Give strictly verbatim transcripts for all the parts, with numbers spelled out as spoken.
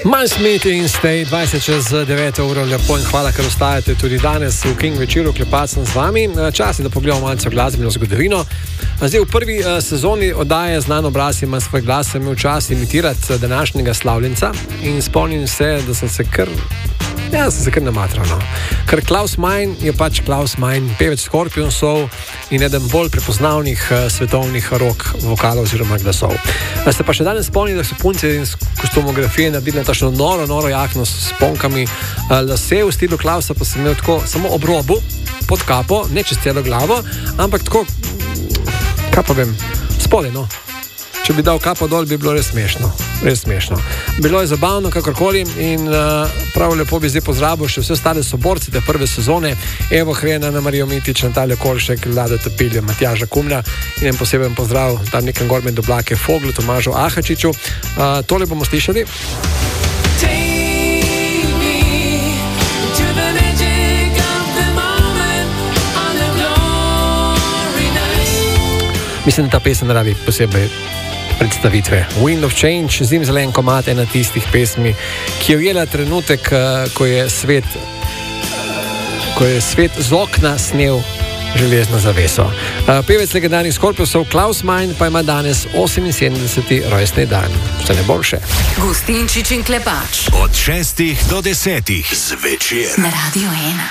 Miles Smith in Stay, dvajset čez deveto uro, lepo in hvala, ker ostajate tudi danes v King večeru, klepat sem z vami. Čas je, da pogledamo malce glasbeno zgodovino. Zdaj, v prvi uh, sezoni oddaje Znan obraz ima svoj glas, sem imel čas imitirati današnjega slavljenca in spomnim se, da sem se kar... Ja, sem se kar namatral, no. Ker Klaus Meine je pač Klaus Meine, pevec Scorpionsov in eden bolj prepoznavnih uh, svetovnih rock vokalov oziroma glasov. Da ste pa še danes spomnili, da so punce iz kostumografije naredili tašno noro, noro jakno s sponkami uh, lase v stilu Klausa, pa sem imel tako samo ob robu, pod kapo, ne čez celo glavo, ampak tako, kaj pa vem, spodaj, no. Če bi dal kapo dol, bi bilo res smešno. Res smešno. Bilo je zabavno, kakorkoli, in uh, prav lepo bi zdaj pozdravil še vse ostale soborce te prve sezone. Evo Hrena, Ana Marijo Mitič, Natalija Kolšek, Lada Topilja, Matjaža Kumlja in en poseben pozdrav tam nekam gor med oblake Foglu, Tomažu Ahačiču. Uh, tole bomo slišali. Mislim, da ta pesem ne rabi posebej predstavitve. Wind of Change, zimzelen komad, ena tistih pesmi, ki je ujela trenutek, ko je svet, ko je svet z okna snel železno zaveso. Pevec legendarnih Scorpionsov Klaus Meine pa ima danes oseminsedemdeseti rojstni dan. Vse najboljše. Gustinčič in Klepač. Od šestih do desetih zvečer. Na Radio ena.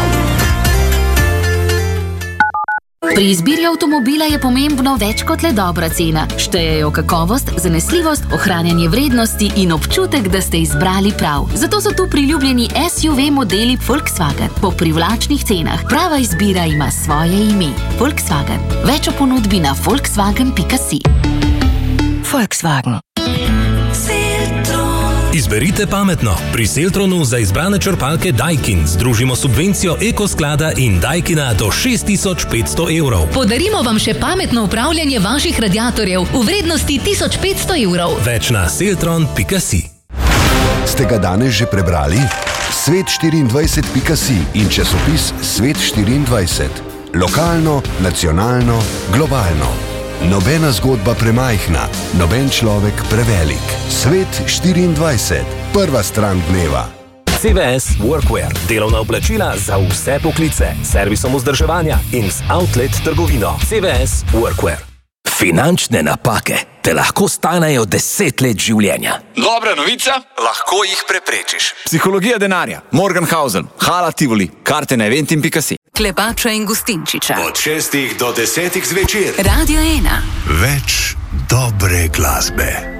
Pri izbiri avtomobila je pomembno več kot le dobra cena. Štejejo kakovost, zanesljivost, ohranjanje vrednosti in občutek, da ste izbrali prav. Zato so tu priljubljeni S U V modeli Volkswagen po privlačnih cenah. Prava izbira ima svoje ime. Volkswagen. Več o ponudbi na volkswagen pika si. Volkswagen. Izberite pametno. Pri Seltronu za izbrane črpalke Daikin združimo subvencijo Ekosklada in Daikina do šest tisoč petsto evrov. Podarimo vam še pametno upravljanje vaših radiatorjev v vrednosti tisoč petsto evrov. Več na seltron pika si. Ste ga danes že prebrali? svet štiriindvajset pika si in časopis Svet štiriindvajset. Lokalno, nacionalno, globalno. Nobena zgodba premajhna, noben človek prevelik. Svet štiriindvajset. Prva stran dneva. C V S Workwear. Delovna oblačila za vse poklice. Servisom vzdrževanja in z outlet trgovino. C V S Workwear. Finančne napake te lahko stanejo deset let življenja. Dobra novica, lahko jih preprečiš. Psihologija denarja, Morgenhausen, Hala Tivoli, karte na eventim pika si. Klepača in Gustinčiča. Od šestih do desetih zvečer. Radio ena. Več dobre glasbe.